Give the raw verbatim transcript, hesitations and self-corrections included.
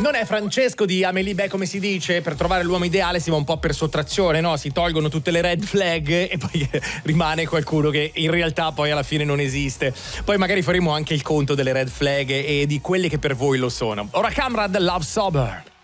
non è Francesco di Amélie Beh, come si dice, per trovare l'uomo ideale si va un po' per sottrazione, no? Si tolgono tutte le red flag e poi rimane qualcuno che in realtà poi alla fine non esiste. Poi magari faremo anche il conto delle red flag e di quelle che per voi lo sono. Ora Camrad, Love Sober.